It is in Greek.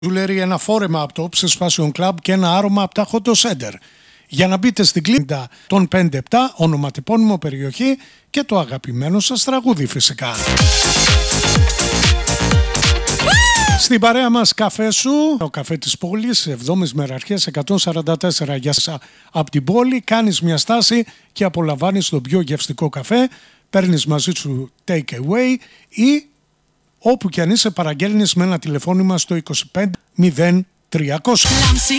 Jewelry, ένα φόρεμα από το Όψες Fashion Club και ένα άρωμα από τα Hot Center. Για να μπείτε στην κλίντα των 5-7, ονοματεπώνυμο, περιοχή και το αγαπημένο σας τραγούδι φυσικά. Στην παρέα μας καφέ σου, ο καφέ της πόλης, 7ης Μεραρχίας 144 για σας από την πόλη. Κάνεις μια στάση και απολαμβάνεις τον πιο γευστικό καφέ. Παίρνεις μαζί σου take away ή όπου κι αν είσαι παραγγέλνεις με ένα τηλεφώνημα στο 25 0300.